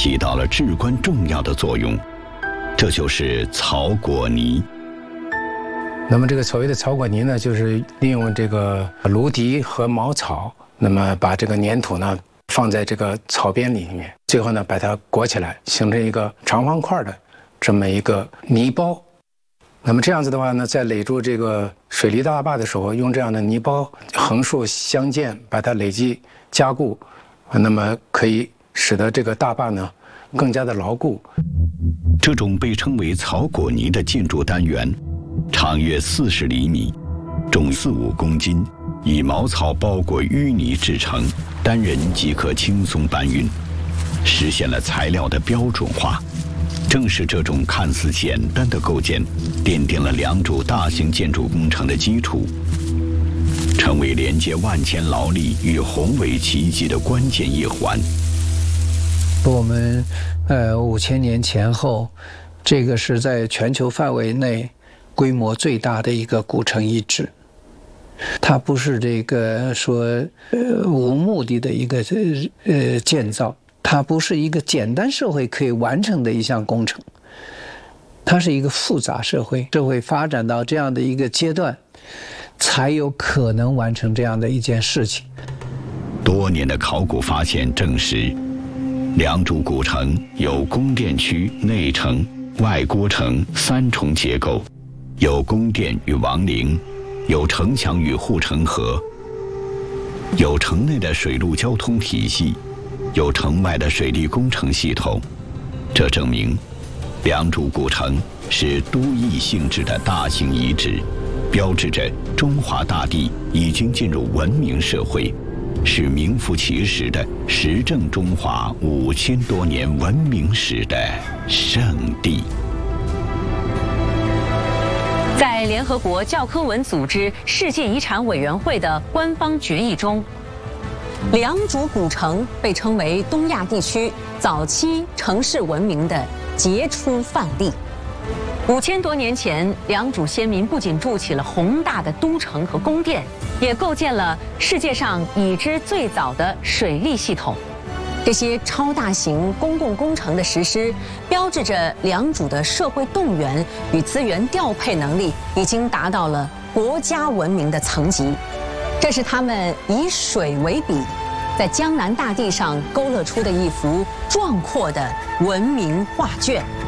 起到了至关重要的作用，这就是草果泥。 那么这个所谓的草果泥呢，就是利用这个芦荻和茅草，那么把这个粘土呢放在这个草编里面，最后呢把它裹起来，形成一个长方块的这么一个泥包。那么这样子的话呢，在垒筑这个水利大坝的时候，用这样的泥包横竖相间，把它累积加固，那么可以使得这个大坝呢更加的牢固。 这种被称为草果泥的建筑单元，长约40厘米，重4-5公斤，以茅草包裹淤泥制成，单人即可轻松搬运，实现了材料的标准化。正是这种看似简单的构建，奠定了良渚大型建筑工程的基础，成为连接万千劳力与宏伟奇迹的关键一环。 我们5000年前后，这个是在全球范围内规模最大的一个古城遗址。它不是这个说无目的的一个建造，它不是一个简单社会可以完成的一项工程，它是一个复杂社会，社会发展到这样的一个阶段，才有可能完成这样的一件事情。 多年的考古发现证实，良渚古城有宫殿区、内城、外郭城3重结构，有宫殿与王陵，有城墙与护城河，有城内的水陆交通体系，有城外的水利工程系统。这证明良渚古城是都邑性质的大型遗址，标志着中华大地已经进入文明社会，是名副其实的实证中华5000多年文明史的圣地。 在联合国教科文组织世界遗产委员会的官方决议中，良渚古城被称为东亚地区早期城市文明的杰出范例。5000多年前，良渚先民不仅筑起了宏大的都城和宫殿，也构建了世界上已知最早的水利系统。这些超大型公共工程的实施，标志着良渚的社会动员与资源调配能力已经达到了国家文明的层级。这是他们以水为笔，在江南大地上勾勒出的一幅壮阔的文明画卷。